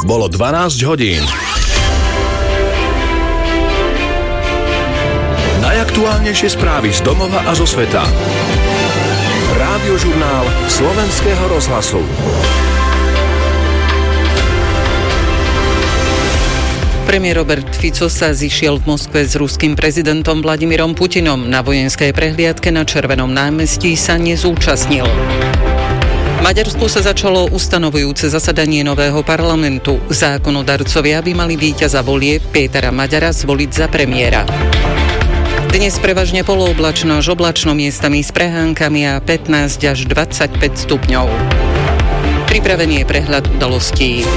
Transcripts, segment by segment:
Bolo 12 hodín. Najaktuálnejšie správy z domova a zo sveta. Rádiožurnál Slovenského rozhlasu. Premiér Robert Fico sa zišiel v Moskve s ruským prezidentom Vladimírom Putinom. Na vojenskej prehliadke na Červenom námestí sa nezúčastnil. V Maďarsku sa začalo ustanovujúce zasadanie nového parlamentu. Zákonodarcovia by mali víťaza volieb Pétera Maďara zvoliť za premiéra. Dnes prevažne polooblačno až oblačno, miestami s prehánkami a 15 až 25 stupňov. Pripravený je prehľad udalostí.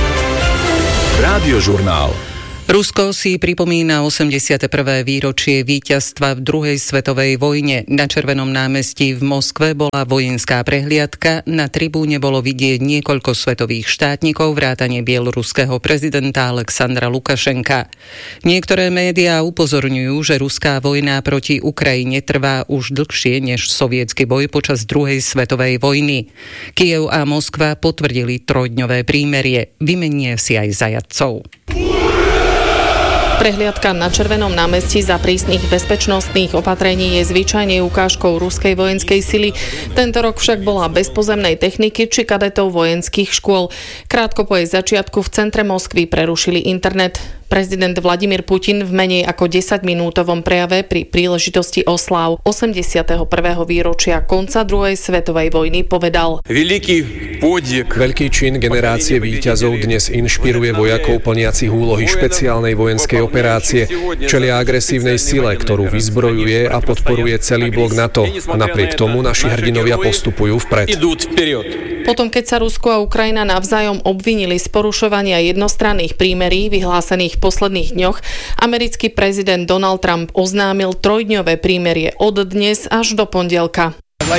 Rádiožurnál. Rusko si pripomína 81. výročie víťazstva v druhej svetovej vojne. Na Červenom námestí v Moskve bola vojenská prehliadka, na tribúne bolo vidieť niekoľko svetových štátnikov vrátane bieloruského prezidenta Alexandra Lukašenka. Niektoré médiá upozorňujú, že ruská vojna proti Ukrajine trvá už dlhšie než sovietsky boj počas druhej svetovej vojny. Kyjev a Moskva potvrdili trojdňové prímerie. Vymenia si aj zajatcov. Prehliadka na Červenom námestí za prísnych bezpečnostných opatrení je zvyčajne ukážkou ruskej vojenskej sily. Tento rok však bola bez pozemnej techniky či kadetov vojenských škôl. Krátko po jej začiatku v centre Moskvy prerušili internet. Prezident Vladimír Putin v menej ako 10-minútovom prejave pri príležitosti osláv 81. výročia konca druhej svetovej vojny povedal: Veľký čin generácie víťazov dnes inšpiruje vojakov plniacich úlohy špeciálnej vojenskej operácie, čelia agresívnej sile, ktorú vyzbrojuje a podporuje celý blok NATO. A napriek tomu naši hrdinovia postupujú vpred. Potom, keď sa Rusko a Ukrajina navzájom obvinili z porušovania jednostranných prímerí vyhlásených v posledných dňoch, americký prezident Donald Trump oznámil trojdňové prímerie od dnes až do pondelka.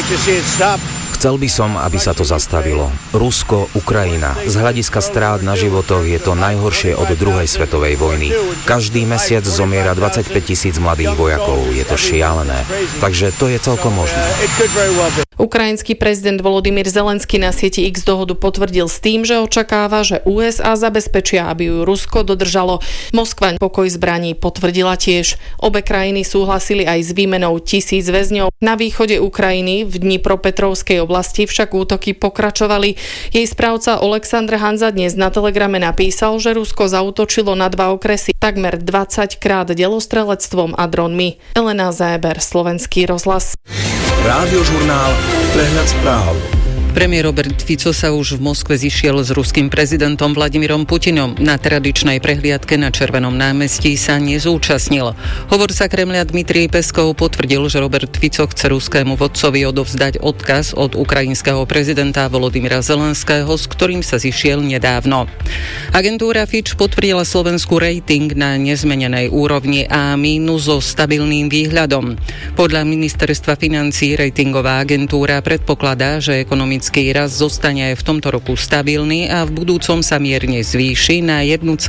Chcel by som, aby sa to zastavilo. Rusko, Ukrajina. Z hľadiska strát na životoch je to najhoršie od druhej svetovej vojny. Každý mesiac zomiera 25 000 mladých vojakov. Je to šialené. Takže to je celkom možné. Ukrajinský prezident Volodymyr Zelenský na sieti X dohodu potvrdil s tým, že očakáva, že USA zabezpečia, aby ju Rusko dodržalo. Moskva pokoj zbraní potvrdila tiež. Obe krajiny súhlasili aj s výmenou 1000 väzňov. Na východe Ukrajiny v Dnipropetrovskej oblasti však útoky pokračovali. Jej správca Oleksandr Hanza dnes na Telegrame napísal, že Rusko zaútočilo na 2 okresy takmer 20 krát delostrelectvom a dronmi. Elena Záber, Slovenský rozhlas. Rádiožurnál Prehľad správ. Premiér Robert Fico sa už v Moskve zišiel s ruským prezidentom Vladimírom Putinom. Na tradičnej prehliadke na Červenom námestí sa nezúčastnil. Hovorca Kremľa Dmitrij Peskov potvrdil, že Robert Fico chce ruskému vodcovi odovzdať odkaz od ukrajinského prezidenta Volodymyra Zelenského, s ktorým sa zišiel nedávno. Agentúra Fitch potvrdila Slovensku rating na nezmenenej úrovni A- so stabilným výhľadom. Podľa ministerstva financií ratingová agentúra predpokladá, že ekonomický rast zostane aj v tomto roku stabilný a v budúcom sa mierne zvýši na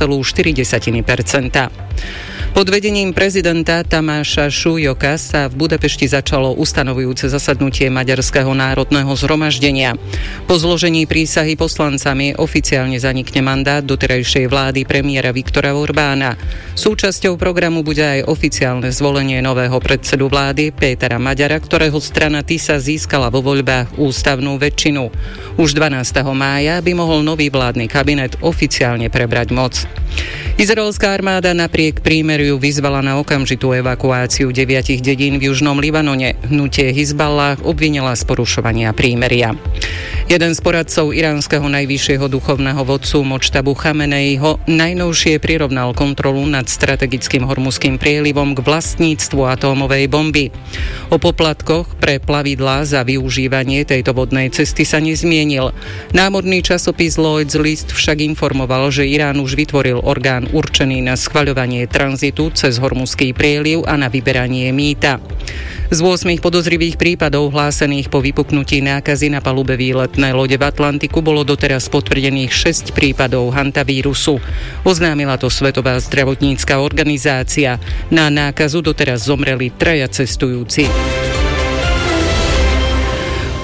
1,4%. Pod vedením prezidenta Tamáša Šujoka sa v Budapešti začalo ustanovujúce zasadnutie Maďarského národného zhromaždenia. Po zložení prísahy poslancami oficiálne zanikne mandát doterajšej vlády premiéra Viktora Orbána. Súčasťou programu bude aj oficiálne zvolenie nového predsedu vlády Pétera Maďara, ktorého strana TISA získala vo voľbách ústavnú väčšinu. Už 12. mája by mohol nový vládny kabinet oficiálne prebrať moc. Izraelská armáda napriek prímeriu vyzvala na okamžitú evakuáciu 9 dedín v južnom Libanone. Hnutie Hizballah obvinila z porušovania prímeria. Jeden z poradcov iránskeho najvyššieho duchovného vodcu Močtabu Chameneiho najnovšie prirovnal kontrolu nad strategickým hormuzským prielivom k vlastníctvu atómovej bomby. O poplatkoch pre plavidlá za využívanie tejto vodnej cesty sa nezmienil. Námorný časopis Lloyd's List však informoval, že Irán už vytvoril orgán určený na schvaľovanie tranzitu cez hormuzský prieliv a na vyberanie mýta. Z 8 podozrivých prípadov hlásených po vypuknutí nákazy na palube výletnej lode v Atlantiku bolo doteraz potvrdených 6 prípadov hantavírusu. Oznámila to Svetová zdravotnícka organizácia. Na nákazu doteraz zomreli 3 cestujúci.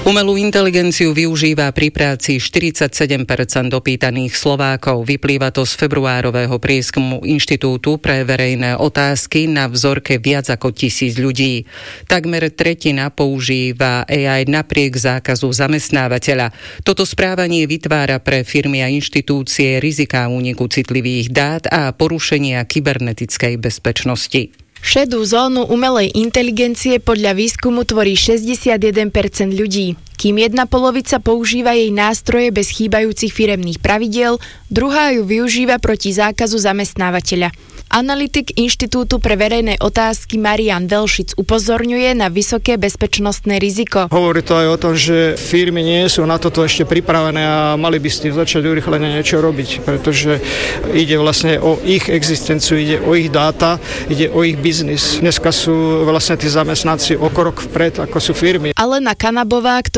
Umelú inteligenciu využíva pri práci 47% opýtaných Slovákov. Vyplýva to z februárového prieskumu Inštitútu pre verejné otázky na vzorke viac ako 1000 ľudí. Takmer tretina používa AI napriek zákazu zamestnávateľa. Toto správanie vytvára pre firmy a inštitúcie riziká úniku citlivých dát a porušenia kybernetickej bezpečnosti. Šedú zónu umelej inteligencie podľa výskumu tvorí 61% ľudí. Kým jedna polovica používa jej nástroje bez chýbajúcich firemných pravidiel, druhá ju využíva proti zákazu zamestnávateľa. Analytik Inštitútu pre verejné otázky Marian Velšic upozorňuje na vysoké bezpečnostné riziko. Hovorí to aj o tom, že firmy nie sú na toto ešte pripravené a mali by s tým začať urýchlene niečo robiť, pretože ide vlastne o ich existenciu, ide o ich dáta, ide o ich biznis. Dneska sú vlastne tí zamestnanci o krok vpred, ako sú firmy. Alena Kanabová,